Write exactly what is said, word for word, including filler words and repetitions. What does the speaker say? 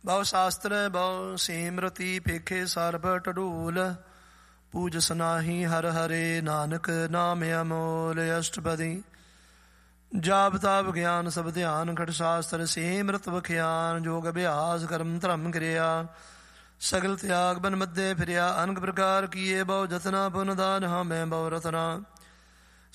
ਬਹੁ ਸ਼ਾਸਤਰ ਬਹੁ ਸਿਮਰਤੀ ਪੇਖੇ ਸਰਬ ਟਡੂਲ ਪੂਜ ਸਨਾਹੀ ਹਰ ਹਰੇ ਨਾਨਕ ਨਾਮ ਅਮੋਲ ਅਸ਼ਟਪਦੀ ਜਾਪ ਤਾਪ ਗਿਆਨ ਸਭ ਧਿਆਨ ਖਟ ਸ਼ਾਸਤਰ ਸਿਮਰਤ ਵਖਿਆਨ ਜੋਗ ਅਭਿਆਸ ਕਰਮ ਧਰਮ ਕਿਰਿਆ ਸਗਲ ਤਿਆਗ ਬਨ ਮੱਧੇ ਫਿਰਿਆ ਅਨਕ ਪ੍ਰਕਾਰ ਕੀਏ ਬਹੁ ਜਤਨਾ ਪੁਨ ਦਾਨ ਹਾਂ ਮੈਂ ਬਹੁ ਰਤਨਾ